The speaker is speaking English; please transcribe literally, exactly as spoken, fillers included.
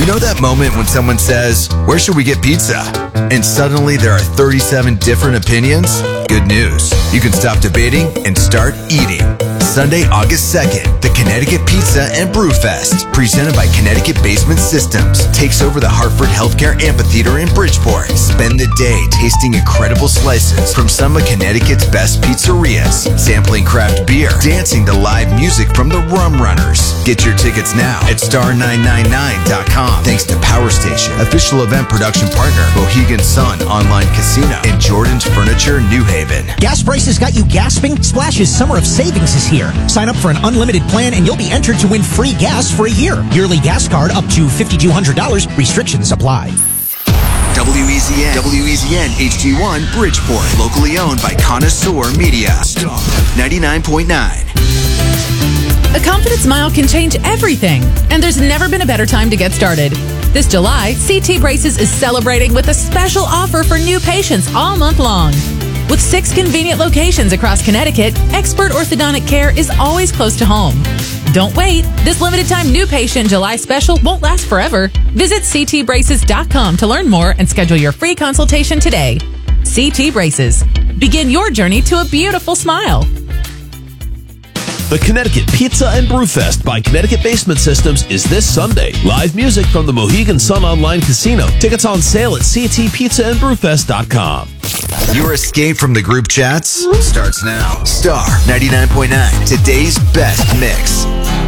know that moment when someone says, "Where should we get pizza?" And suddenly there are thirty-seven different opinions? Good news. You can stop debating and start eating. Sunday, August second, the Connecticut Pizza and Brew Fest, presented by Connecticut Basement Systems, takes over the Hartford Healthcare Amphitheater in Bridgeport. Spend the day tasting incredible slices from some of Connecticut's best pizzerias, sampling craft beer, dancing to live music from the Rum Runners. Get your tickets now at star nine nine nine dot com. Thanks to Power Station, official event production partner, Mohegan Sun Online Casino, and Jordan's Furniture, New Haven. Gas prices got you gasping? Splash's Summer of Savings is here. Sign up for an unlimited plan and you'll be entered to win free gas for a year. Yearly gas card up to five thousand two hundred dollars. Restrictions apply. W E Z N, W E Z N H D one Bridgeport, locally owned by Connoisseur Media. Star ninety-nine point nine. A confident smile can change everything, and there's never been a better time to get started. This July, C T Braces is celebrating with a special offer for new patients all month long. With six convenient locations across Connecticut, expert orthodontic care is always close to home. Don't wait. This limited-time new patient July special won't last forever. Visit c t braces dot com to learn more and schedule your free consultation today. C T Braces. Begin your journey to a beautiful smile. The Connecticut Pizza and Brew Fest by Connecticut Basement Systems is this Sunday. Live music from the Mohegan Sun Online Casino. Tickets on sale at c t pizza and brew fest dot com. Your escape from the group chats starts now. Star ninety-nine point nine, today's best mix.